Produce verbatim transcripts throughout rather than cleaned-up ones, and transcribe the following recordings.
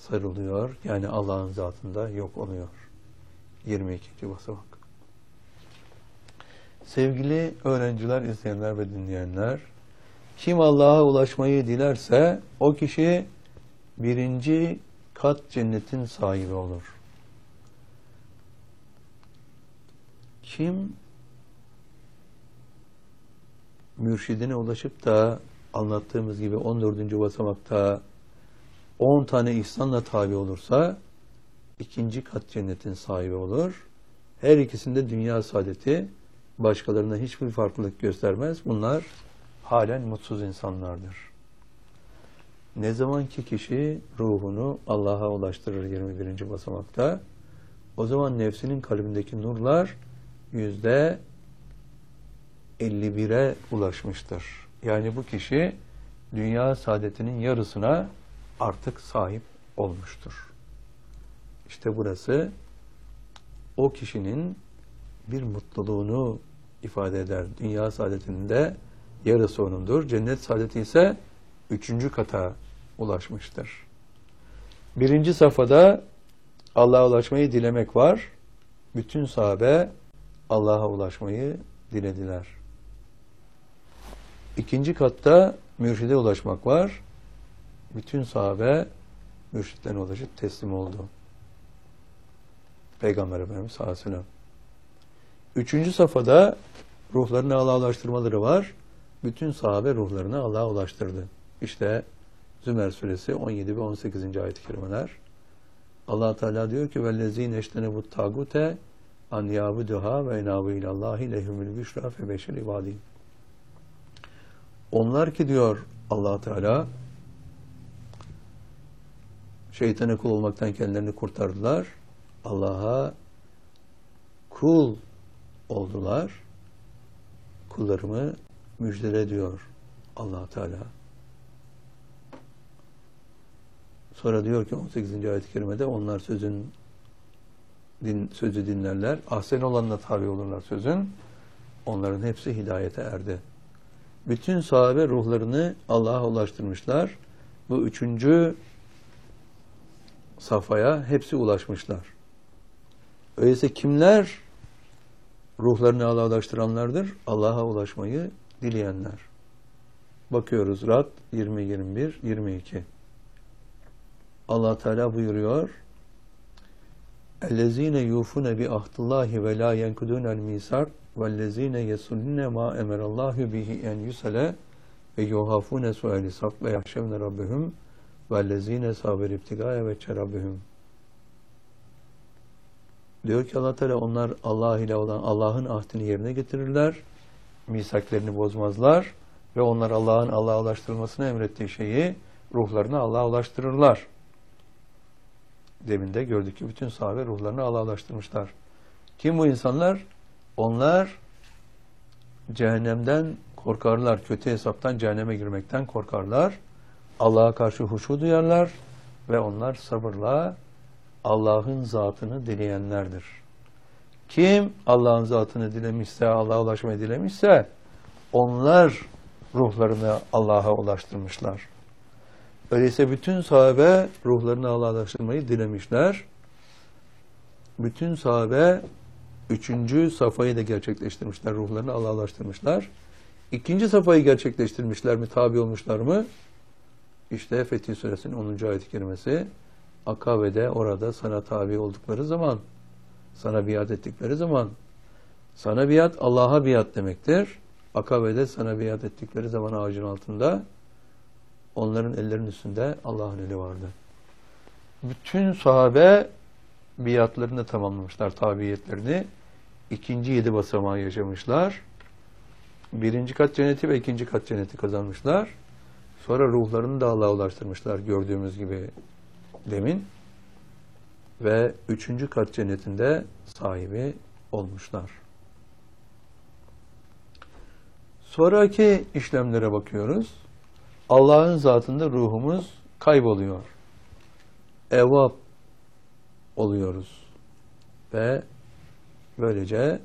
sarılıyor. Yani Allah'ın zatında yok oluyor. yirmi ikinci basamak. Sevgili öğrenciler, izleyenler ve dinleyenler, kim Allah'a ulaşmayı dilerse o kişi birinci kat cennetin sahibi olur. Kim mürşidine ulaşıp da anlattığımız gibi on dördüncü basamakta on tane ihsanla tabi olursa ikinci kat cennetin sahibi olur. Her ikisinde dünya saadeti, başkalarına hiçbir farklılık göstermez. Bunlar halen mutsuz insanlardır. Ne zaman ki kişi ruhunu Allah'a ulaştırır yirmi birinci basamakta, o zaman nefsinin kalbindeki nurlar yüzde elli bire ulaşmıştır. Yani bu kişi dünya saadetinin yarısına artık sahip olmuştur. İşte burası o kişinin bir mutluluğunu ifade eder. Dünya saadetinin de yarısı onundur. Cennet saadeti ise üçüncü kata ulaşmıştır. Birinci safhada Allah'a ulaşmayı dilemek var. Bütün sahabe Allah'a ulaşmayı dilediler. İkinci katta mürşide ulaşmak var. Bütün sahabe mürşitlerine ulaşıp teslim oldu. Peygamber Efendimiz sallallahu aleyhi ve sellem. Üçüncü safhada ruhlarını Allah'a ulaştırmaları var. Bütün sahabe ruhlarını Allah'a ulaştırdı. İşte Zümer suresi on yedi ve on sekizinci ayet-i kerimeler. Allah Teala diyor ki vellezine eştenebut tagute an yabuduha ve enabu ilallahi lehumul büşra fe beşir ibadi. Onlar ki diyor Allah Teala şeytana kul olmaktan kendilerini kurtardılar. Allah'a kul oldular. Kullarımı müjdele diyor Allah Teala. Sonra diyor ki on sekizinci ayet-i kerimede onlar sözün din, sözü dinlerler. Ahsen olanla tabi olurlar sözün. Onların hepsi hidayete erdi. Bütün sahabe ruhlarını Allah'a ulaştırmışlar. Bu üçüncü safhaya hepsi ulaşmışlar. Öyleyse kimler ruhlarını Allah'a ulaştıranlardır? Allah'a ulaşmayı dileyenler. Bakıyoruz Rad yirmi, yirmi bir, yirmi iki. Allah Teala buyuruyor. Ellezine yufune bi ahdillahi ve la yenkudunel misar vellezine yesullune ma emerallahu bihi en yusale ve yuhafune suali saf ve yahşevne rabbihum vellezine saber ibtigaya ve çerabbihum. Diyor ki Allah Teala onlar Allah ile olan Allah'ın ahdini yerine getirirler. Misaklerini bozmazlar ve onlar Allah'ın Allah'a ulaştırılmasını emrettiği şeyi ruhlarını Allah'a ulaştırırlar. Demin de gördük ki bütün sahabe ruhlarını Allah'a ulaştırmışlar. Kim bu insanlar? Onlar cehennemden korkarlar. Kötü hesaptan cehenneme girmekten korkarlar. Allah'a karşı huşu duyarlar ve onlar sabırla Allah'ın zatını dileyenlerdir. Kim Allah'ın zatını dilemişse, Allah'a ulaşmayı dilemişse onlar ruhlarını Allah'a ulaştırmışlar. Öyleyse bütün sahabe ruhlarını Allah'a ulaştırmayı dilemişler. Bütün sahabe üçüncü safhayı da gerçekleştirmişler. Ruhlarını Allah'a ulaştırmışlar. İkinci safhayı gerçekleştirmişler mi? Tabi olmuşlar mı? İşte Fetih Suresinin onuncu ayet-i kerimesi. Akabe'de orada sana tabi oldukları zaman, sana biat ettikleri zaman, sana biat Allah'a biat demektir. Akabe'de sana biat ettikleri zaman ağacın altında onların ellerinin üstünde Allah'ın eli vardı. Bütün sahabe biatlarını tamamlamışlar, tabiyetlerini. İkinci yedi basamağı yaşamışlar. Birinci kat cenneti ve ikinci kat cenneti kazanmışlar. Sonra ruhlarını da Allah'a ulaştırmışlar gördüğümüz gibi demin. Ve üçüncü kat cennetinde sahibi olmuşlar. Sonraki işlemlere bakıyoruz. Allah'ın zatında ruhumuz kayboluyor. Evvab oluyoruz. Ve böylece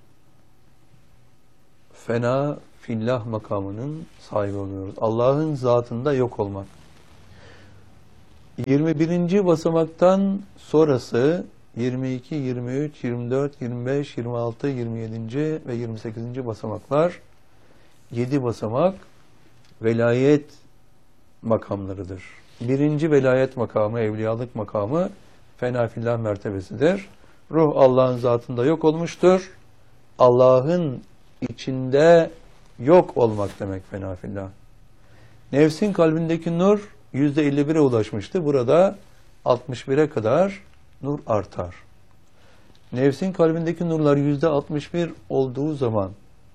fena fillah makamının sahibi oluyoruz. Allah'ın zatında yok olmak. yirmi birinci basamaktan sonrası yirmi iki, yirmi üç, yirmi dört, yirmi beş, yirmi altı, yirmi yedi. ve yirmi sekizinci basamaklar yedi basamak velayet makamlarıdır. Birinci velayet makamı, evliyalık makamı fenafillah mertebesidir. Ruh Allah'ın zatında yok olmuştur. Allah'ın içinde yok olmak demek fenafillah. Nefsin kalbindeki nur yüzde elli bire ulaşmıştı. Burada altmış bire kadar nur artar. Nefsin kalbindeki nurlar yüzde altmış bir olduğu zaman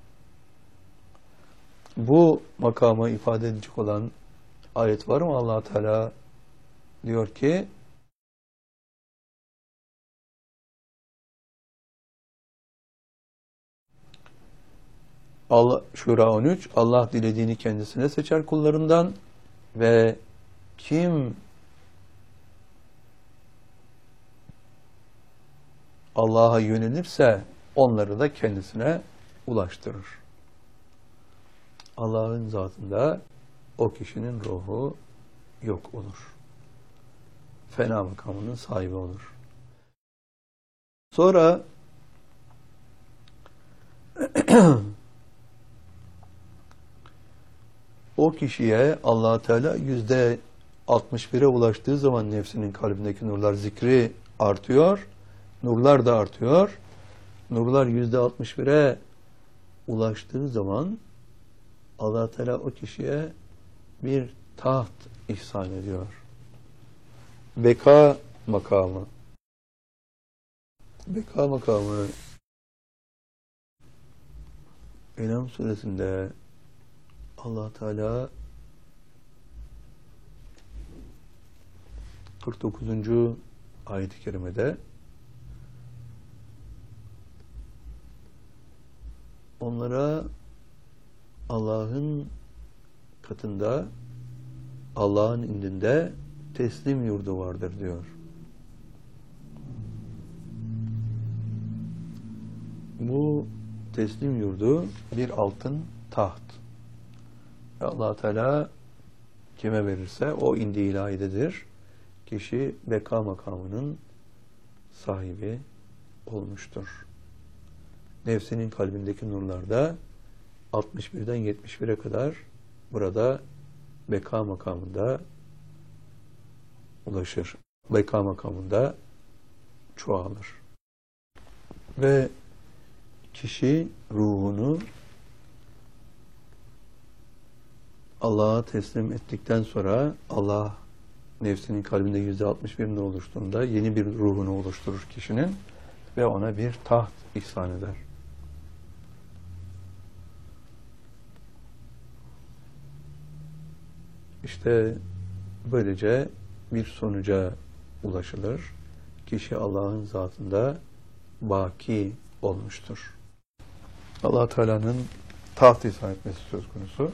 bu makamı ifade edecek olan ayet var mı? Allah Teala diyor ki Allah, Şura on üç, Allah dilediğini kendisine seçer kullarından ve kim Allah'a yönelirse onları da kendisine ulaştırır. Allah'ın zatında o kişinin ruhu yok olur. Fena makamının sahibi olur. Sonra o kişiye Allah Teala yüzde altmış bire ulaştığı zaman nefsinin kalbindeki nurlar, zikri artıyor. Nurlar da artıyor. Nurlar yüzde altmış bire ulaştığı zaman Allah Teala o kişiye bir taht ihsan ediyor. Beka makamı. Beka makamı En'am suresinde Allah Teala kırk dokuzuncu ayet-i kerimede onlara Allah'ın katında, Allah'ın indinde teslim yurdu vardır diyor. Bu teslim yurdu bir altın taht. Allah Teala kime verirse o indi ilahidedir. Kişi beka makamının sahibi olmuştur. Nefsinin kalbindeki nurlarda altmış birden yetmiş bire kadar burada beka makamında ulaşır. Beka makamında çoğalır. Ve kişi ruhunu Allah'a teslim ettikten sonra Allah nefsinin kalbinde yüzde altmış birini oluştuğunda yeni bir ruhunu oluşturur kişinin ve ona bir taht ihsan eder. İşte böylece bir sonuca ulaşılır. Kişi Allah'ın zatında baki olmuştur. Allah Teala'nın taht ihsan etmesi söz konusu.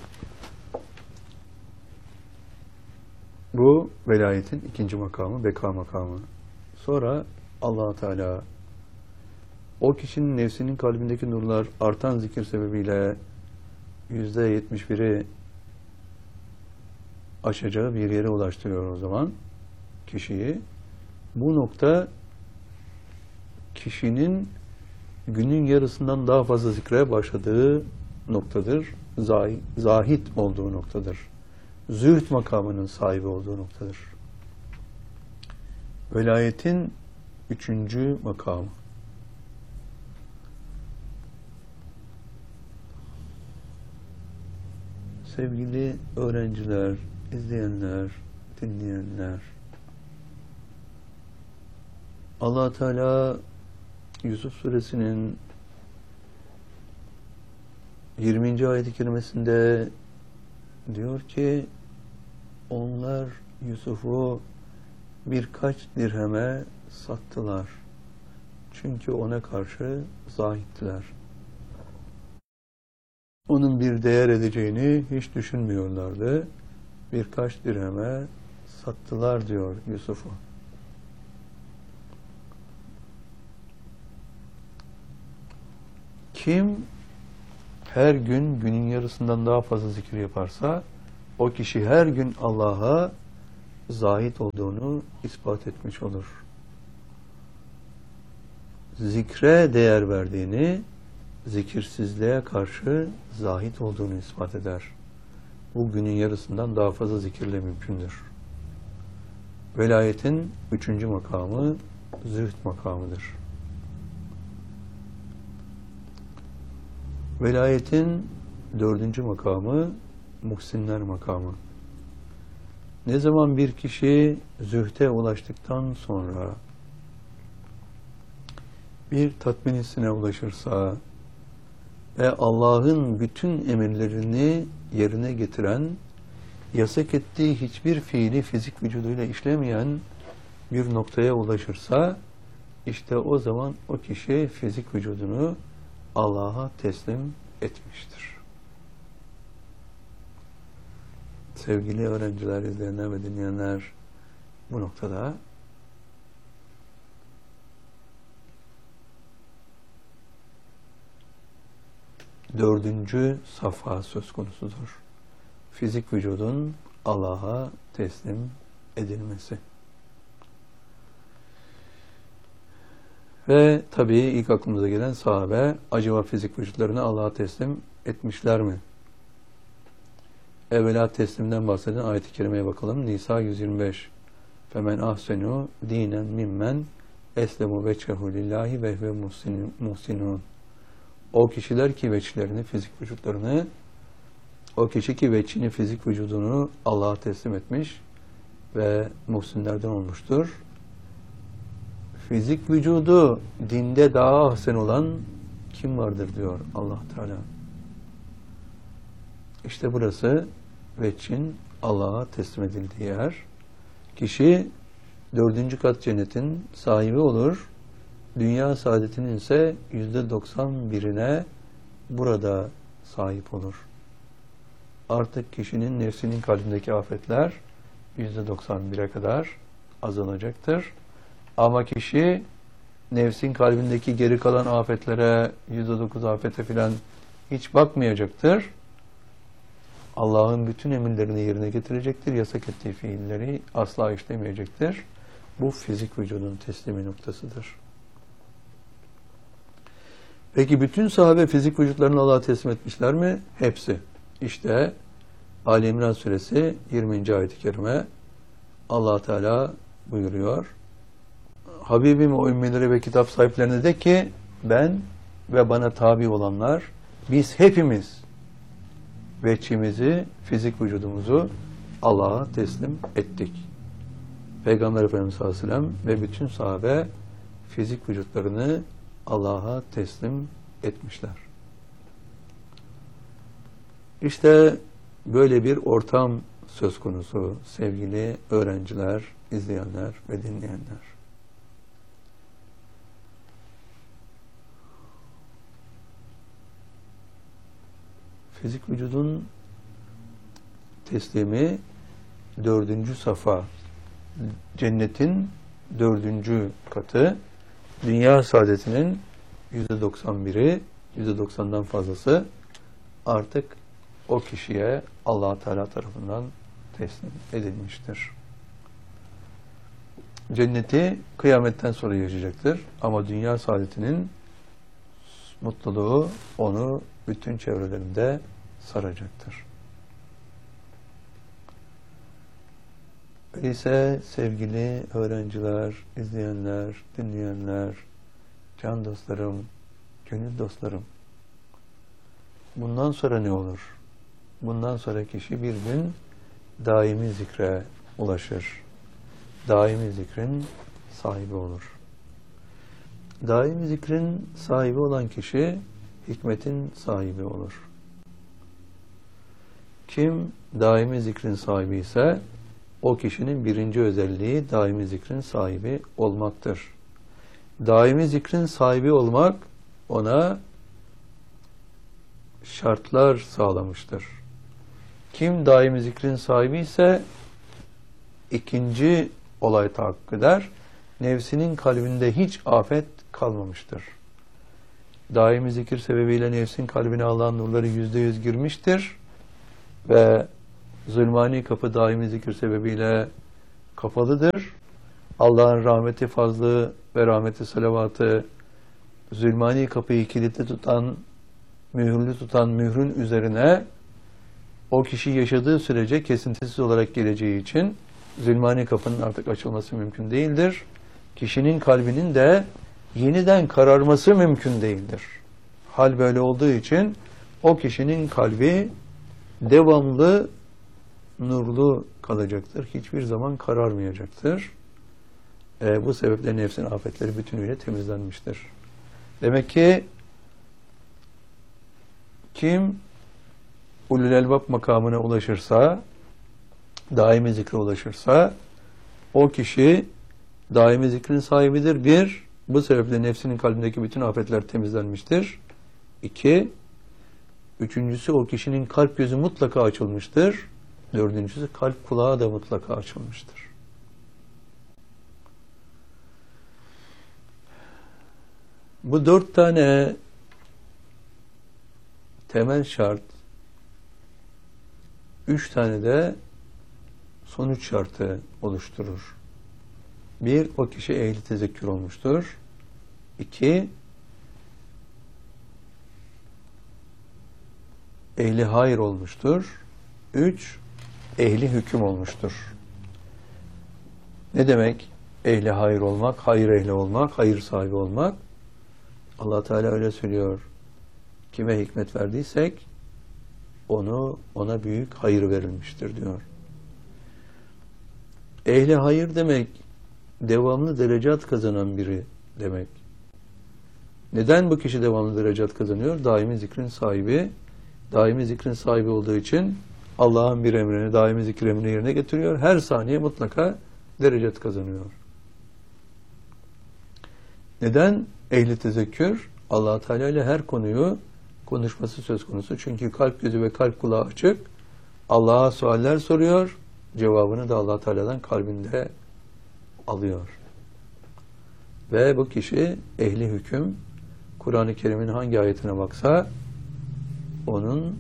Bu velayetin ikinci makamı, beka makamı. Sonra Allah Teala o kişinin nefsinin kalbindeki nurlar artan zikir sebebiyle yüzde yetmiş biri aşacağı bir yere ulaştırıyor o zaman kişiyi. Bu nokta kişinin günün yarısından daha fazla zikre başladığı noktadır. Zahid olduğu noktadır. Zühd makamının sahibi olduğu noktadır. Velayetin üçüncü makamı. Sevgili öğrenciler, izleyenler, dinleyenler, Allah Teala Yusuf Suresinin yirminci ayet-i kerimesinde diyor ki onlar Yusuf'u birkaç dirheme sattılar. Çünkü ona karşı zahittiler. Onun bir değer edeceğini hiç düşünmüyorlardı. Birkaç dirheme sattılar diyor Yusuf'u. Kim her gün günün yarısından daha fazla zikir yaparsa o kişi her gün Allah'a zahit olduğunu ispat etmiş olur. Zikre değer verdiğini, zikirsizliğe karşı zahit olduğunu ispat eder. Bu günün yarısından daha fazla zikirle mümkündür. Velayetin üçüncü makamı zühd makamıdır. Velayetin dördüncü makamı muhsinler makamı. Ne zaman bir kişi zühde ulaştıktan sonra bir tatmin hissine ulaşırsa ve Allah'ın bütün emirlerini yerine getiren, yasak ettiği hiçbir fiili fizik vücuduyla işlemeyen bir noktaya ulaşırsa, işte o zaman o kişi fizik vücudunu Allah'a teslim etmiştir. Sevgili öğrenciler, izleyenler ve dinleyenler, bu noktada dördüncü safha söz konusudur. Fizik vücudun Allah'a teslim edilmesi. Ve tabii ilk aklımıza gelen sahabe, acaba fizik vücutlarını Allah'a teslim etmişler mi? Evvela teslimden bahseden ayet-i kerimeye bakalım. Nisa yüz yirmi beş. Femen ahsenu dinen mimmen eslemu veçhehu lillahi ve huve muhsinun. O kişiler ki veçlerini, fizik vücutlarını, o kişi ki veçini, fizik vücudunu Allah'a teslim etmiş ve muhsinlerden olmuştur. Fizik vücudu dinde daha ahsen olan kim vardır diyor Allah Teala. İşte burası veçin Allah'a teslim edildiği yer. Kişi dördüncü kat cennetin sahibi olur. Dünya saadetinin ise yüzde doksan birine burada sahip olur. Artık kişinin nefsinin kalbindeki afetler yüzde doksan bire kadar azalacaktır. Ama kişi nefsin kalbindeki geri kalan afetlere, yüzde dokuz afete filan hiç bakmayacaktır. Allah'ın bütün emirlerini yerine getirecektir. Yasak ettiği fiilleri asla işlemeyecektir. Bu fizik vücudun teslimi noktasıdır. Peki bütün sahabe fizik vücutlarını Allah'a teslim etmişler mi? Hepsi. İşte Ali İmran suresi yirminci ayet-i kerime Allah Teala buyuruyor. Habibim o ümmileri ve kitap sahiplerine de ki ben ve bana tabi olanlar biz hepimiz veçimizi, fizik vücudumuzu Allah'a teslim ettik. Peygamber Efendimiz sallallahu aleyhi ve sellem ve bütün sahabe fizik vücutlarını Allah'a teslim etmişler. İşte böyle bir ortam söz konusu sevgili öğrenciler, izleyenler ve dinleyenler. Fizik vücudun teslimi dördüncü safa, cennetin dördüncü katı, dünya saadetinin yüzde doksan biri, yüzde doksandan fazlası artık o kişiye Allah Teala tarafından teslim edilmiştir. Cenneti kıyametten sonra yaşayacaktır. Ama dünya saadetinin mutluluğu onu bütün çevrelerinde saracaktır. Öyleyse sevgili öğrenciler, izleyenler, dinleyenler, can dostlarım, gönül dostlarım, bundan sonra ne olur? Bundan sonra kişi bir gün daimi zikre ulaşır. Daimi zikrin sahibi olur. Daimi zikrin sahibi olan kişi hikmetin sahibi olur. Kim daimi zikrin sahibi ise o kişinin birinci özelliği daimi zikrin sahibi olmaktır. Daimi zikrin sahibi olmak ona şartlar sağlamıştır. Kim daimi zikrin sahibi ise ikinci olay tahakkuk eder. Nefsinin kalbinde hiç afet kalmamıştır. Daimi zikir sebebiyle nefsin kalbine Allah'ın nurları yüzde yüz girmiştir. Ve zulmani kapı daimi zikir sebebiyle kapalıdır. Allah'ın rahmeti, fazlı ve rahmeti, salavatı, zulmani kapıyı kilitli tutan, mühürlü tutan mührün üzerine o kişi yaşadığı sürece kesintisiz olarak geleceği için zulmani kapının artık açılması mümkün değildir. Kişinin kalbinin de yeniden kararması mümkün değildir. Hal böyle olduğu için o kişinin kalbi devamlı nurlu kalacaktır. Hiçbir zaman kararmayacaktır. E, bu sebeple nefsin afetleri bütünüyle temizlenmiştir. Demek ki kim ulul elbab makamına ulaşırsa, daimi zikre ulaşırsa, o kişi daimi zikrin sahibidir. Bir, bu sebeple nefsinin kalbindeki bütün afetler temizlenmiştir. İki, üçüncüsü o kişinin kalp gözü mutlaka açılmıştır. Dördüncüsü kalp kulağı da mutlaka açılmıştır. Bu dört tane temel şart, üç tane de sonuç şartı oluşturur. Bir, o kişi ehli tezekkür olmuştur. İki, ehli hayır olmuştur. Üç, ehli hüküm olmuştur. Ne demek ehli hayır olmak, hayır ehli olmak, hayır sahibi olmak? Allah Teala öyle söylüyor. Kime hikmet verdiysek onu ona büyük hayır verilmiştir diyor. Ehli hayır demek devamlı derecat kazanan biri demek. Neden bu kişi devamlı derecat kazanıyor? Daimi zikrin sahibi. Daimi zikrin sahibi olduğu için Allah'ın bir emrini, daimi zikir emrini yerine getiriyor. Her saniye mutlaka derecat kazanıyor. Neden? Ehli tezekkür, Allah Teala ile her konuyu konuşması söz konusu. Çünkü kalp gözü ve kalp kulağı açık. Allah'a sualler soruyor. Cevabını da Allah Teala'dan kalbinde alıyor. Ve bu kişi ehli hüküm, Kur'an-ı Kerim'in hangi ayetine baksa onun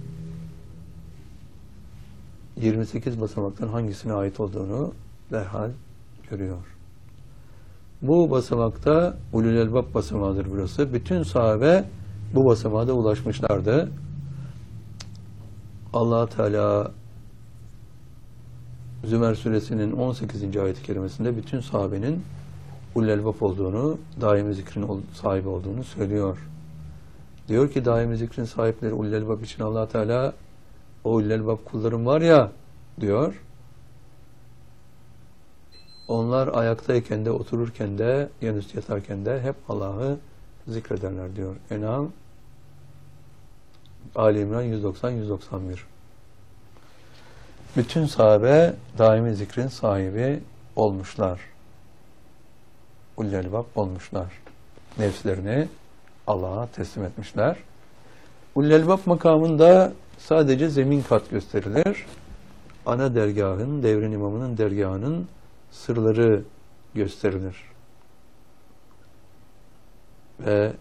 yirmi sekiz basamaktan hangisine ait olduğunu derhal görüyor. Bu basamakta ulul elbab basamağıdır burası. Bütün sahabe bu basamağa da ulaşmışlardı. Allah Teala Zümer suresinin on sekizinci ayet-i kerimesinde bütün sahabenin ulul elbab olduğunu, daimi zikrin sahibi olduğunu söylüyor. Diyor ki daimi zikrin sahipleri ulul elbab için Allah Teala o ulul elbab kullarım var ya diyor. Onlar ayaktayken de, otururken de, yanüstü yatarken de hep Allah'ı zikrederler diyor. En'am Ali İmran yüz doksan yüz doksan bir. Bütün sahabe daimi zikrin sahibi olmuşlar. Ulul elbab olmuşlar. Nefslerini Allah'a teslim etmişler. Ulul elbab makamında sadece zemin kat gösterilir. Ana dergahın, devrin imamının dergahının sırları gösterilir. Ve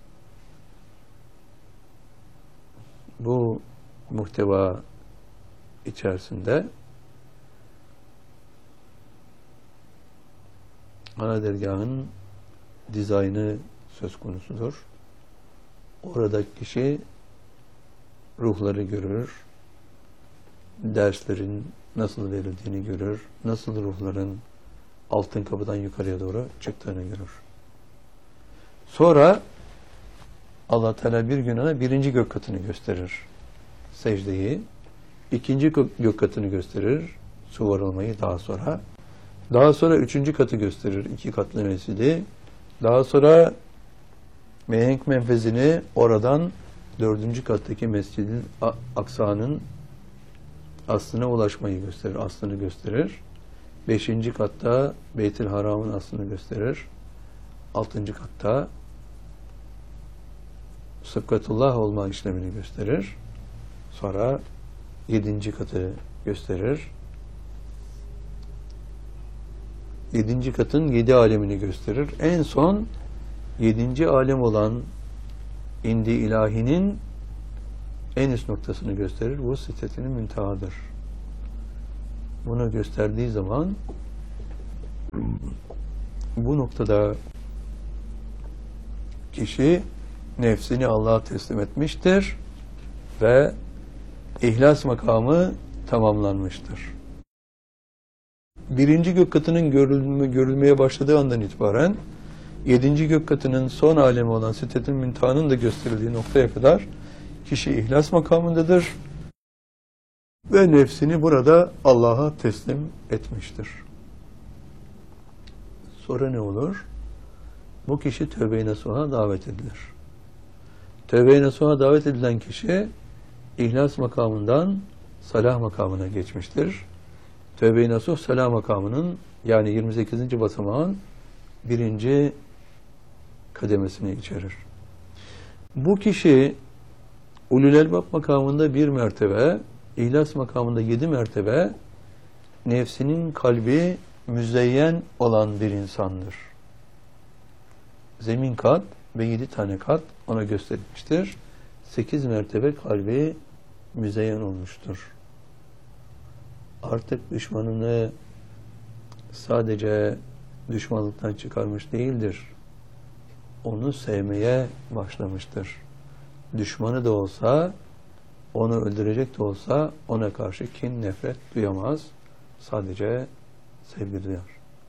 bu muhteva içerisinde ana dergahın dizaynı söz konusudur. Oradaki kişi ruhları görür, derslerin nasıl verildiğini görür, nasıl ruhların altın kapıdan yukarıya doğru çıktığını görür. Sonra Allah Teala bir gün ona birinci gök katını gösterir. Secdeyi. İkinci gök katını gösterir. Su varılmayı daha sonra. Daha sonra üçüncü katı gösterir. İki katlı mescidi. Daha sonra mihenk menfezini oradan dördüncü kattaki Mescid-i Aksa'nın aslına ulaşmayı gösterir. Aslını gösterir. Beşinci katta Beyt-i Haram'ın aslını gösterir. Altıncı katta Sıbgatullah olma işlemini gösterir. Sonra yedinci katı gösterir. Yedinci katın yedi alemini gösterir. En son yedinci alem olan indi ilahinin en üst noktasını gösterir. Bu sitretinin müntehadır. Bunu gösterdiği zaman Bu noktada kişi nefsini Allah'a teslim etmiştir ve ihlas makamı tamamlanmıştır. Birinci gök katının görülme, görülmeye başladığı andan itibaren yedinci gök katının son alemi olan Sidretül Münteha'nın da gösterildiği noktaya kadar kişi ihlas makamındadır ve nefsini burada Allah'a teslim etmiştir. Sonra ne olur? Bu kişi tövbe-i nasuha davet edilir. Tövbe-i nasuha davet edilen kişi ihlas makamından salah makamına geçmiştir. Tövbe-i nasuh salah makamının yani yirmi sekizinci basamağın birinci kademesini içerir. Bu kişi ulul elbab makamında bir mertebe, ihlas makamında yedi mertebe, nefsinin kalbi müzeyyen olan bir insandır. Zemin kat ve yedi tane kat ona gösterilmiştir. Sekiz mertebe kalbi müzeyyen olmuştur. Artık düşmanını sadece düşmanlıktan çıkarmış değildir. Onu sevmeye başlamıştır. Düşmanı da olsa, onu öldürecek de olsa ona karşı kin, nefret duyamaz. Sadece sevgi duyar.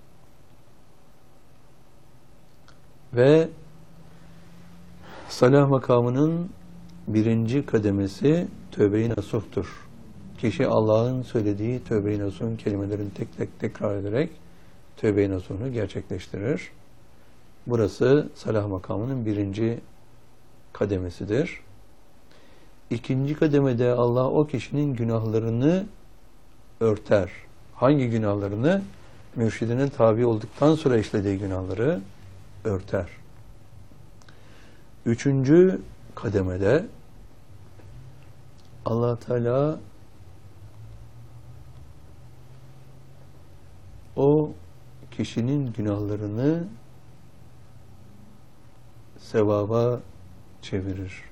Ve salah makamının birinci kademesi tövbe-i nasuhtur. Kişi Allah'ın söylediği tövbe-i nasuhun kelimelerini tek tek tekrar ederek tövbe-i nasuhunu gerçekleştirir. Burası salah makamının birinci kademesidir. İkinci kademede Allah o kişinin günahlarını örter. Hangi günahlarını? Mürşidine tabi olduktan sonra işlediği günahları örter. Üçüncü kademede Allah Teala o kişinin günahlarını sevaba çevirir.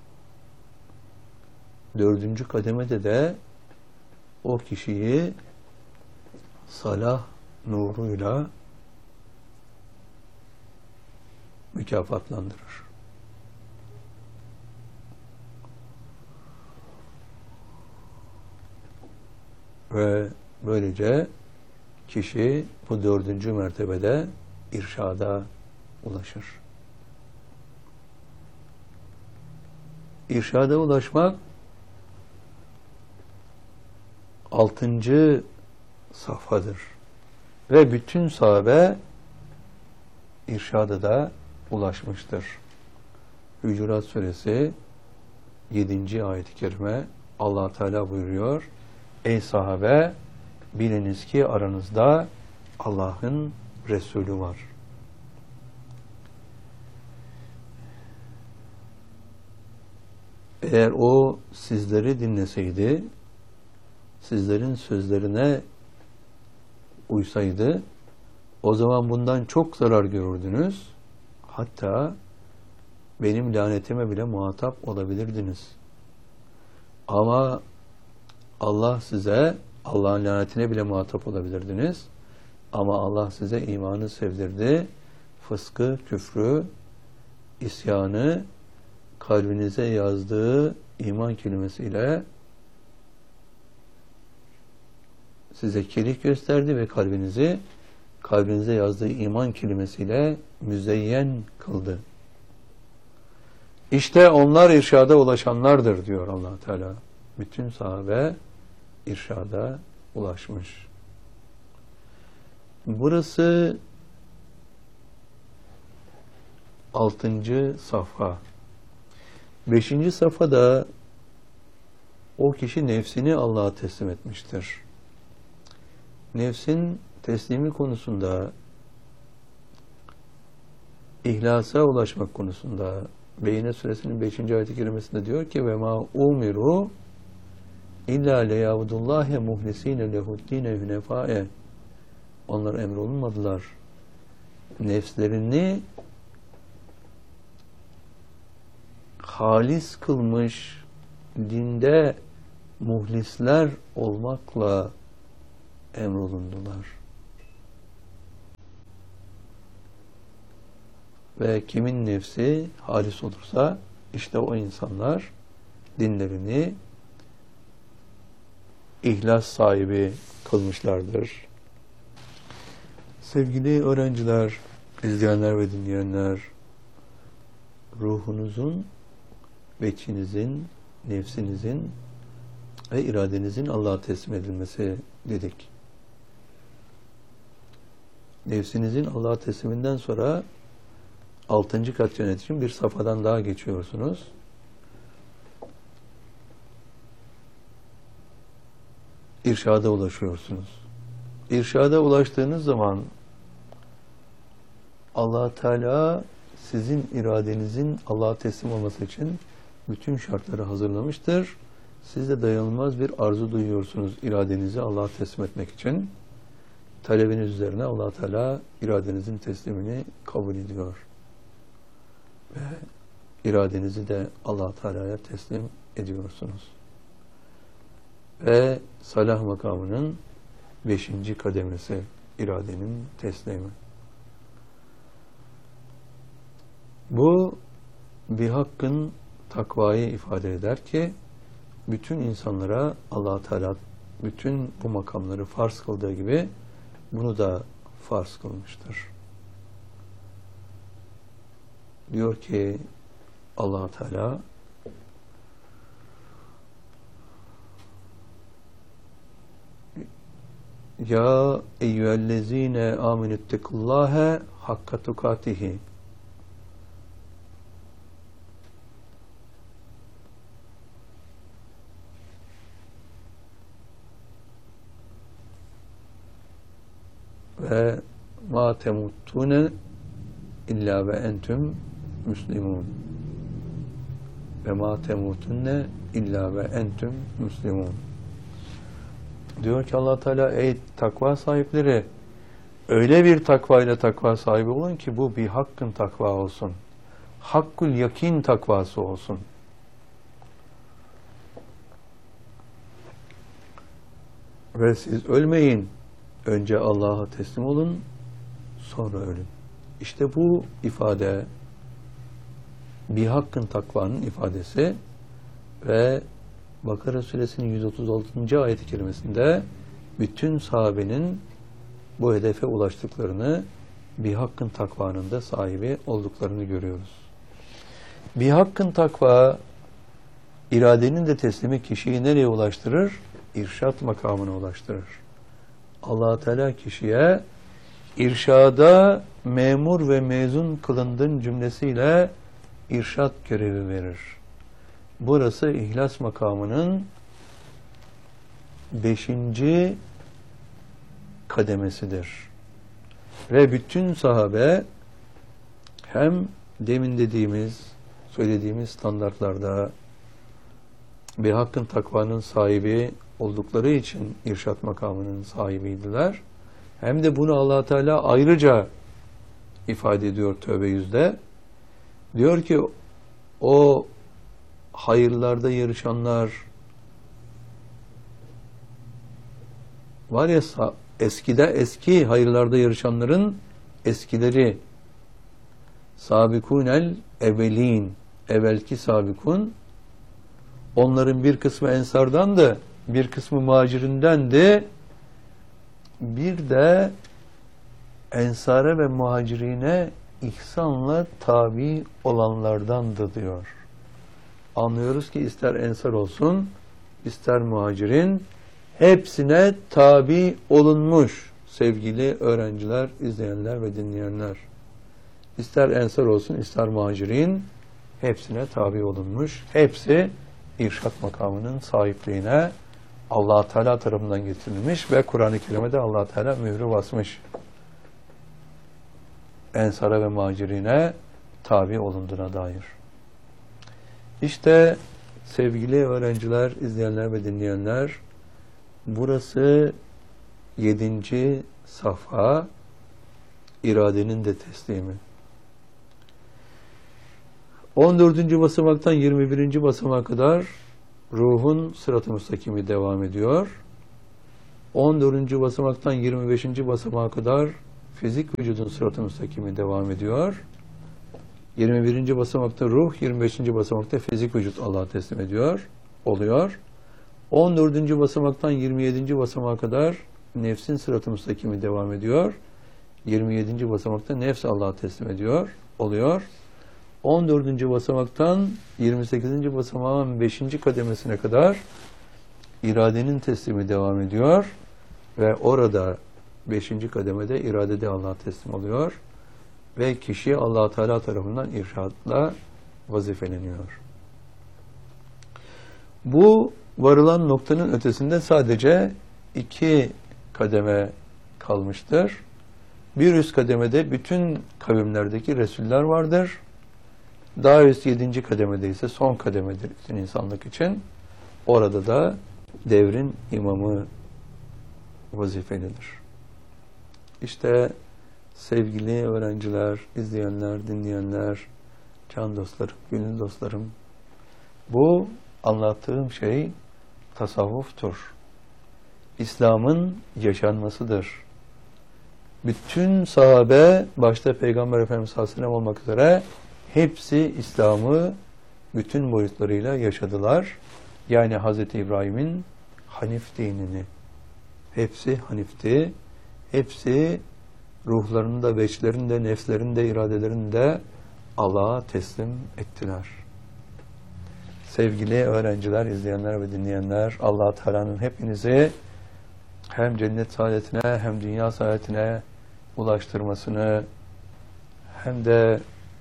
Dördüncü kademede de o kişiyi salah nuruyla mükafatlandırır. Ve böylece kişi bu dördüncü mertebede irşada ulaşır. İrşada ulaşmak altıncı safhadır. Ve bütün sahabe irşada da ulaşmıştır. Hücurat Suresi yedinci ayet-i kerime Allah Teala buyuruyor: Ey sahabe, biliniz ki aranızda Allah'ın Resulü var. Eğer o sizleri dinleseydi, sizlerin sözlerine uysaydı, o zaman bundan çok zarar görürdünüz. Hatta benim lanetime bile muhatap olabilirdiniz. Ama Allah size, Allah'ın lanetine bile muhatap olabilirdiniz. Ama Allah size imanı sevdirdi. Fıskı, küfrü, isyanı kalbinize yazdığı iman kelimesiyle size kerih gösterdi ve kalbinizi kalbinize yazdığı iman kelimesiyle müzeyyen kıldı. İşte onlar irşada ulaşanlardır diyor Allah Teala. Bütün sahabe irşada ulaşmış. Burası altıncı safha. Beşinci safhada o kişi nefsini Allah'a teslim etmiştir. Nefsin teslimi konusunda, ihlasa ulaşmak konusunda Beyyine Suresinin beşinci ayet-i kerimesinde diyor ki ve ma umiru illa leyabudullahe muhlisine lehuddine hünefae. Onlar emrolunmadılar. Nefslerini halis kılmış, dinde muhlisler olmakla emrolundular. Ve kimin nefsi halis olursa işte o insanlar dinlerini ihlas sahibi kılmışlardır. Sevgili öğrenciler, izleyenler ve dinleyenler, ruhunuzun, beçinizin, nefsinizin ve iradenizin Allah'a teslim edilmesi dedik. Nefsinizin Allah'a tesliminden sonra altıncı kat cennet için bir safhadan daha geçiyorsunuz. İrşada ulaşıyorsunuz. İrşada ulaştığınız zaman Allah Teala sizin iradenizin Allah'a teslim olması için bütün şartları hazırlamıştır. Siz de dayanılmaz bir arzu duyuyorsunuz iradenizi Allah'a teslim etmek için. Talebiniz üzerine Allah Teala iradenizin teslimini kabul ediyor. Ve iradenizi de Allah Teala'ya teslim ediyorsunuz. Ve salah makamının beşinci kademesi iradenin teslimi. Bu bir hakkın takvayı ifade eder ki bütün insanlara Allah Teala bütün bu makamları farz kıldığı gibi bunu da farz kılmıştır. Diyor ki Allah Teala Ya eyyühellezine amenüttekullâhe hakka tukatihi ve ma temuttune illa ve entüm müslimun ve ma temutunne illa ve entüm müslimun. Diyor ki Allah Teala ey takva sahipleri öyle bir takva ile takva sahibi olun ki bu bir hakkın takva olsun. Hakkul yakin takvası olsun. Ve siz ölmeyin. Önce Allah'a teslim olun, sonra ölün. İşte bu ifade bir hakkın takvanın ifadesi ve Bakara Suresinin yüz otuz altıncı ayet-i kerimesinde bütün sahabenin bu hedefe ulaştıklarını, bir hakkın takvanın da sahibi olduklarını görüyoruz. Bir hakkın takva, iradenin de teslimi kişiyi nereye ulaştırır? İrşat makamına ulaştırır. Allah Teala kişiye irşada memur ve mezun kılındığın cümlesiyle irşat görevi verir. Burası ihlas makamının beşinci kademesidir. Ve bütün sahabe hem demin dediğimiz, söylediğimiz standartlarda bir hakkın takvanın sahibi oldukları için irşat makamının sahibiydiler. Hem de bunu Allah Teala ayrıca ifade ediyor Tövbe yüzde. Diyor ki o hayırlarda yarışanlar var ya, eskide eski hayırlarda yarışanların eskileri sabikunel evvelin, evvelki sabikun, onların bir kısmı ensardandı, bir kısmı muhacirindendi, bir de ensara ve muhacirine ihsanla tabi olanlardandı diyor. Anlıyoruz ki ister ensar olsun, ister muhacirin, hepsine tabi olunmuş sevgili öğrenciler, izleyenler ve dinleyenler. İster ensar olsun, ister muhacirin, hepsine tabi olunmuş. Hepsi irşat makamının sahipliğine Allah Teala tarafından getirilmiş ve Kur'an-ı Kerim'de Allah Teala mührü basmış. Ensara ve muhacirine tabi olunduğuna dair. İşte sevgili öğrenciler, izleyenler ve dinleyenler, burası yedinci safha, iradenin de teslimi. on dördüncü basamaktan yirmi birinci basamağa kadar ruhun sırat-ı müstakimi devam ediyor. on dördüncü basamaktan yirmi beşinci basamağa kadar fizik vücudun sırat-ı müstakimi devam ediyor. yirmi birinci basamakta ruh, yirmi beşinci basamakta fizik vücut Allah'a teslim ediyor, oluyor. on dördüncü basamaktan yirmi yedinci basamağa kadar nefsin sırat-ı müstakimi devam ediyor. yirmi yedinci basamakta nefs Allah'a teslim ediyor, oluyor. on dördüncü basamaktan yirmi sekizinci basamağın beşinci kademesine kadar iradenin teslimi devam ediyor ve orada beşinci kademede irade de Allah'a teslim oluyor ve kişi Allah Teala tarafından irşadla vazifeleniyor. Bu varılan noktanın ötesinde sadece iki kademe kalmıştır. Bir üst kademede bütün kavimlerdeki Resuller vardır. Daha üst yedinci kademede ise son kademedir bütün insanlık için. Orada da devrin imamı vazifelidir. İşte sevgili öğrenciler, izleyenler, dinleyenler, can dostlarım, gönül dostlarım, bu anlattığım şey tasavvuftur. İslam'ın yaşanmasıdır. Bütün sahabe, başta Peygamber Efendimiz sallallahu aleyhi ve sellem olmak üzere hepsi İslam'ı bütün boyutlarıyla yaşadılar. Yani Hazreti İbrahim'in Hanif dinini. Hepsi Hanif'ti. Hepsi ruhlarını da, veçlerini de, nefslerini de, iradelerini de Allah'a teslim ettiler. Sevgili öğrenciler, izleyenler ve dinleyenler, Allah Teala'nın hepinizi hem cennet saadetine hem dünya saadetine ulaştırmasını hem de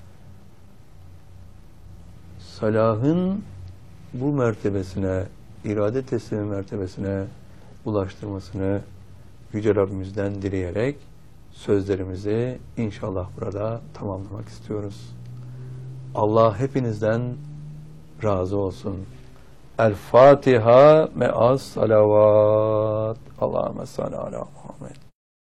salahın bu mertebesine, irade teslimi mertebesine ulaştırmasını Yüce Rabbimizden dileyerek sözlerimizi inşallah burada tamamlamak istiyoruz. Allah hepinizden razı olsun. El Fatiha me'as salavat. Allahümme salli ala Muhammed.